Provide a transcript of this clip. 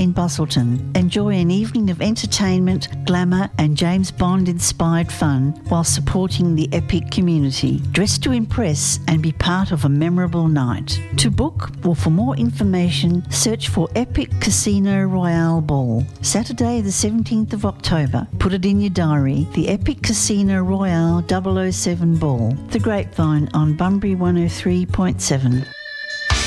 in Busselton. Enjoy an evening of entertainment, glamour and James Bond-inspired fun while supporting the Epic community. Dress to impress and be part of a memorable night. To book or for more information, search for Epic Casino Royale Ball. Saturday the 17th of October. Put it in your diary. The Epic Casino Royale 007 Ball. The Grapevine on Bunbury 103.7.